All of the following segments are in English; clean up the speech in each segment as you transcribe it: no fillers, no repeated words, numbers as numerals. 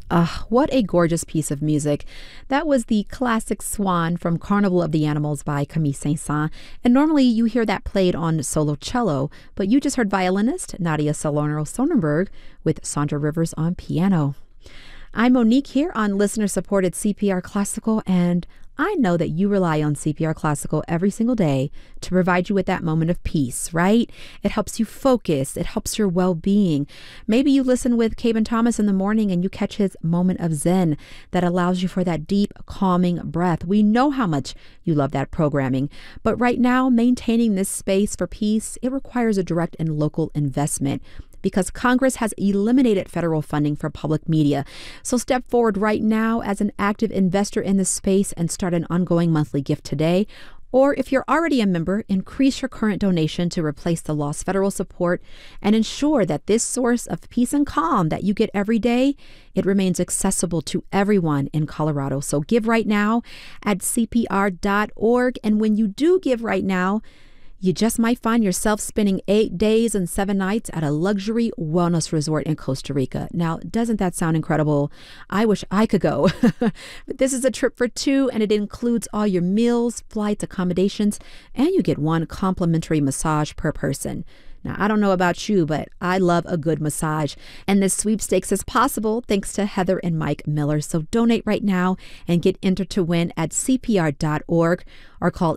Ah, what a gorgeous piece of music. That was the classic Swan from Carnival of the Animals by Camille Saint-Saëns. And normally you hear that played on solo cello, but you just heard violinist Nadia Salerno-Sonnenberg with Sandra Rivers on piano. I'm Monique here on listener-supported CPR Classical, and I know that you rely on CPR Classical every single day to provide you with that moment of peace, right? It helps you focus. It helps your well-being. Maybe you listen with Caben Thomas in the morning and you catch his moment of zen that allows you for that deep, calming breath. We know how much you love that programming. But right now, maintaining this space for peace, it requires a direct and local investment, because Congress has eliminated federal funding for public media. So step forward right now as an active investor in this space and start an ongoing monthly gift today. Or if you're already a member, increase your current donation to replace the lost federal support and ensure that this source of peace and calm that you get every day, it remains accessible to everyone in Colorado. So give right now at CPR.org. And when you do give right now, you just might find yourself spending 8 days and 7 nights at a luxury wellness resort in Costa Rica. Now, doesn't that sound incredible? I wish I could go. But this is a trip for 2, and it includes all your meals, flights, accommodations, and you get 1 complimentary massage per person. Now, I don't know about you, but I love a good massage. And this sweepstakes is possible thanks to Heather and Mike Miller. So donate right now and get entered to win at CPR.org or call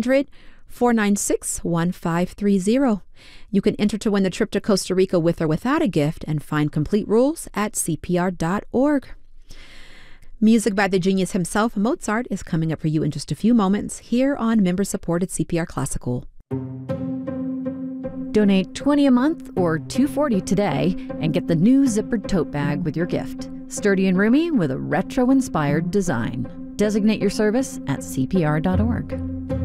800-496-1530. You can enter to win the trip to Costa Rica with or without a gift and find complete rules at CPR.org. Music by the genius himself, Mozart, is coming up for you in just a few moments here on member-supported CPR Classical. Donate $20 a month or $240 today and get the new zippered tote bag with your gift. Sturdy and roomy with a retro-inspired design. Designate your service at CPR.org.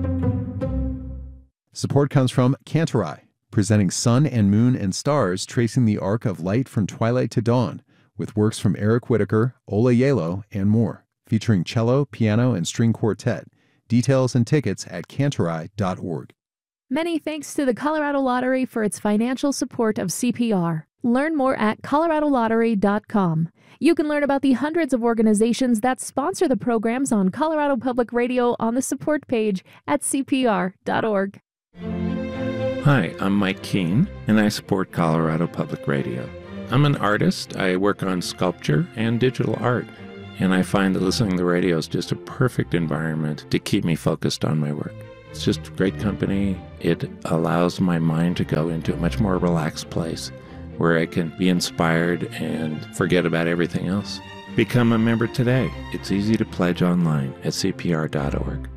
Support comes from Cantorai, presenting Sun and Moon and Stars tracing the arc of light from twilight to dawn, with works from Eric Whitacre, Ola Yalo, and more, featuring cello, piano, and string quartet. Details and tickets at Cantorai.org. Many thanks to the Colorado Lottery for its financial support of CPR. Learn more at coloradolottery.com. You can learn about the hundreds of organizations that sponsor the programs on Colorado Public Radio on the support page at CPR.org. Hi, I'm Mike Keene, and I support Colorado Public Radio. I'm an artist. I work on sculpture and digital art, and I find that listening to the radio is just a perfect environment to keep me focused on my work. It's just great company. It allows my mind to go into a much more relaxed place where I can be inspired and forget about everything else. Become a member today. It's easy to pledge online at CPR.org.